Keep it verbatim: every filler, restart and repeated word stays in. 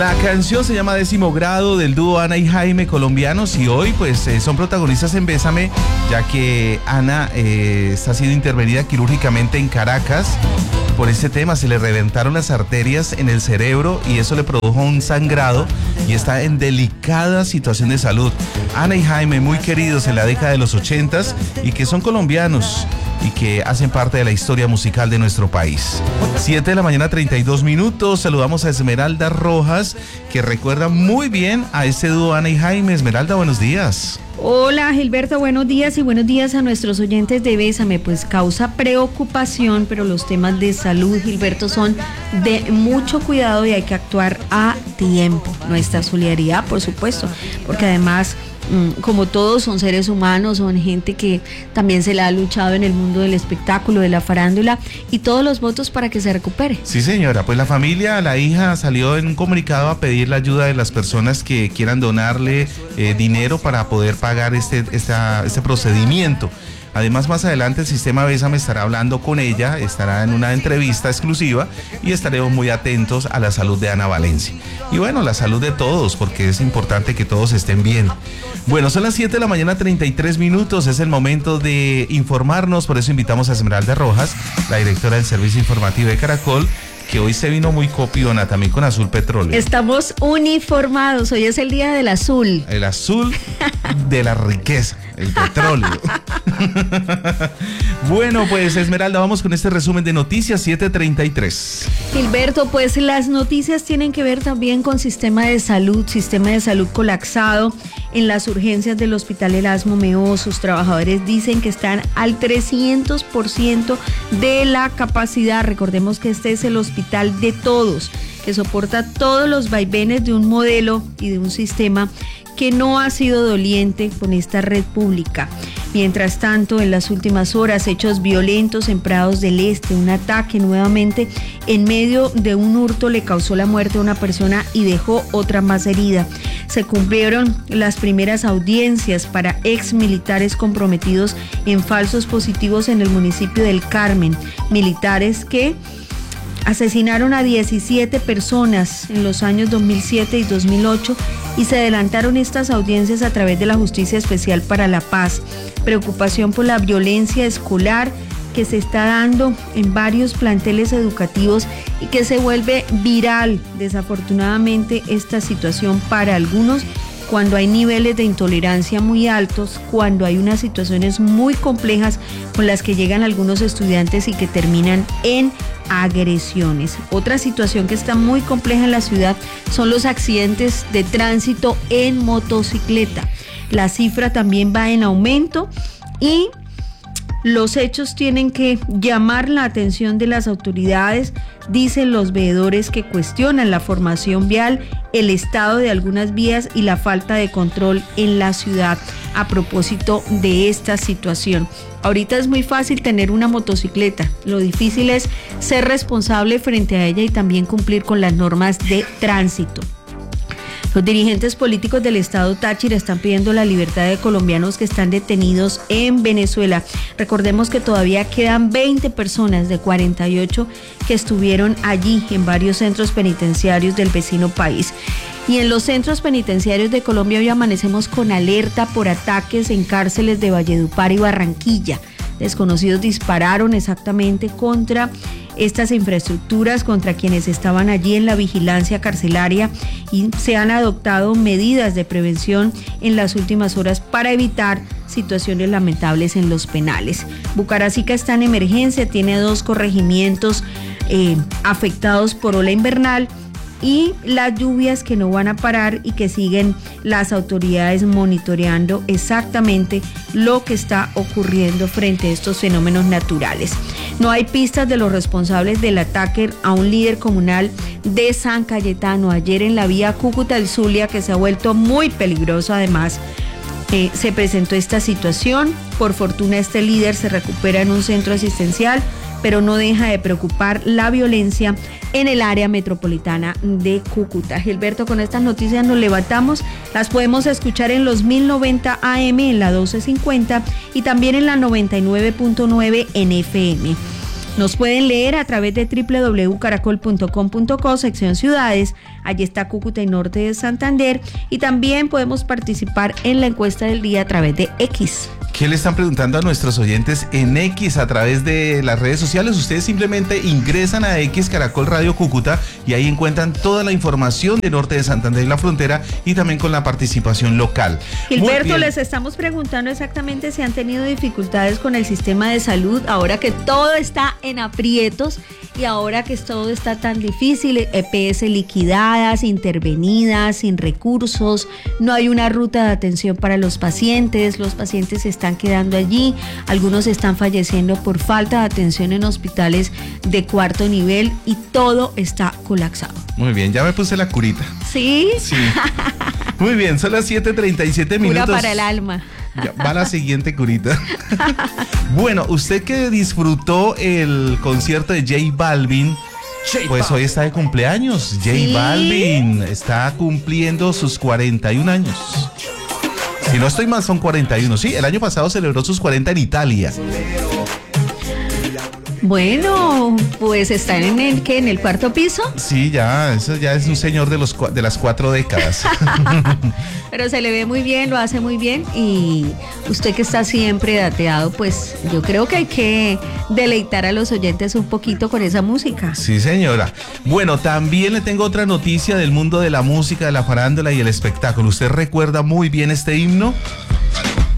La canción se llama Décimo Grado, del dúo Ana y Jaime, colombianos, y hoy pues eh, son protagonistas en Bésame, ya que Ana eh, está siendo intervenida quirúrgicamente en Caracas. Por este tema se le reventaron las arterias en el cerebro y eso le produjo un sangrado y está en delicada situación de salud. Ana y Jaime, muy queridos en la década de los ochentas y que son colombianos y que hacen parte de la historia musical de nuestro país. siete de la mañana, treinta y dos minutos. Saludamos a Esmeralda Rojas, que recuerda muy bien a este dúo Ana y Jaime. Esmeralda, buenos días. Hola Gilberto, buenos días y buenos días a nuestros oyentes de Bésame. Pues causa preocupación, pero los temas de salud, Gilberto, son de mucho cuidado y hay que actuar a tiempo. Nuestra solidaridad, por supuesto, porque además, como todos, son seres humanos, son gente que también se la ha luchado en el mundo del espectáculo, de la farándula, y todos los votos para que se recupere. Sí, señora, pues la familia, la hija salió en un comunicado a pedir la ayuda de las personas que quieran donarle eh, dinero para poder pagar este, esta, este procedimiento. Además, más adelante el Sistema Bésame estará hablando con ella, estará en una entrevista exclusiva y estaremos muy atentos a la salud de Ana Valencia. Y bueno, la salud de todos, porque es importante que todos estén bien. Bueno, son las siete de la mañana, treinta y tres minutos, es el momento de informarnos, por eso invitamos a Esmeralda Rojas, la directora del Servicio Informativo de Caracol, que hoy se vino muy copiona, también con Azul Petróleo. Estamos uniformados, hoy es el día del azul. El azul de la riqueza, el petróleo. Bueno, pues Esmeralda, vamos con este resumen de noticias, siete treinta y tres. Gilberto, pues las noticias tienen que ver también con sistema de salud, sistema de salud colapsado en las urgencias del Hospital Erasmo Meo. Sus trabajadores dicen que están al trescientos por ciento de la capacidad. Recordemos que este es el hospital de todos, que soporta todos los vaivenes de un modelo y de un sistema que no ha sido doliente con esta red pública. Mientras tanto, en las últimas horas, hechos violentos en Prados del Este, un ataque nuevamente en medio de un hurto le causó la muerte a una persona y dejó otra más herida. Se cumplieron las primeras audiencias para ex militares comprometidos en falsos positivos en el municipio del Carmen, militares que asesinaron a diecisiete personas en los años dos mil siete y dos mil ocho y se adelantaron estas audiencias a través de la Justicia Especial para la Paz. Preocupación por la violencia escolar que se está dando en varios planteles educativos y que se vuelve viral, desafortunadamente, esta situación para algunos, cuando hay niveles de intolerancia muy altos, cuando hay unas situaciones muy complejas con las que llegan algunos estudiantes y que terminan en agresiones. Otra situación que está muy compleja en la ciudad son los accidentes de tránsito en motocicleta. La cifra también va en aumento y los hechos tienen que llamar la atención de las autoridades, dicen los veedores que cuestionan la formación vial, el estado de algunas vías y la falta de control en la ciudad a propósito de esta situación. Ahorita es muy fácil tener una motocicleta, lo difícil es ser responsable frente a ella y también cumplir con las normas de tránsito. Los dirigentes políticos del estado Táchira están pidiendo la libertad de colombianos que están detenidos en Venezuela. Recordemos que todavía quedan veinte personas de cuarenta y ocho que estuvieron allí en varios centros penitenciarios del vecino país. Y en los centros penitenciarios de Colombia hoy amanecemos con alerta por ataques en cárceles de Valledupar y Barranquilla. Desconocidos dispararon exactamente contra estas infraestructuras, contra quienes estaban allí en la vigilancia carcelaria, y se han adoptado medidas de prevención en las últimas horas para evitar situaciones lamentables en los penales. Bucaracica está en emergencia, tiene dos corregimientos eh, afectados por ola invernal y las lluvias que no van a parar y que siguen las autoridades monitoreando exactamente lo que está ocurriendo frente a estos fenómenos naturales. No hay pistas de los responsables del ataque a un líder comunal de San Cayetano ayer en la vía Cúcuta del Zulia, que se ha vuelto muy peligroso. Además, eh, se presentó esta situación. Por fortuna, este líder se recupera en un centro asistencial, pero no deja de preocupar la violencia en el área metropolitana de Cúcuta. Gilberto, con estas noticias nos levantamos. Las podemos escuchar en los mil noventa A M, en la doce cincuenta y también en la noventa y nueve punto nueve en F M. Nos pueden leer a través de doble u doble u doble u punto caracol punto com punto co, sección ciudades. Allí está Cúcuta y Norte de Santander. Y también podemos participar en la encuesta del día a través de X. ¿Qué le están preguntando a nuestros oyentes en X a través de las redes sociales? Ustedes simplemente ingresan a X Caracol Radio Cúcuta y ahí encuentran toda la información de Norte de Santander y la frontera y también con la participación local. Gilberto, les estamos preguntando exactamente si han tenido dificultades con el sistema de salud ahora que todo está en aprietos y ahora que todo está tan difícil, E P S liquidadas, intervenidas, sin recursos, no hay una ruta de atención para los pacientes, los pacientes están están quedando allí, algunos están falleciendo por falta de atención en hospitales de cuarto nivel y todo está colapsado. Muy bien, ya me puse la curita. ¿Sí? Sí. Muy bien, son las siete treinta y siete minutos. Cura para el alma. Ya, va la siguiente curita. Bueno, usted que disfrutó el concierto de J Balvin, pues hoy está de cumpleaños. J ¿Sí? Balvin está cumpliendo sus cuarenta y un años. Si no estoy mal, son cuarenta y uno. Sí, el año pasado celebró sus cuarenta en Italia. Bueno, pues está en el que en el cuarto piso. Sí, ya, eso ya es un señor de los de las cuatro décadas. Pero se le ve muy bien, lo hace muy bien y usted que está siempre dateado, pues yo creo que hay que deleitar a los oyentes un poquito con esa música. Sí, señora. Bueno, también le tengo otra noticia del mundo de la música, de la farándula y el espectáculo. ¿Usted recuerda muy bien este himno?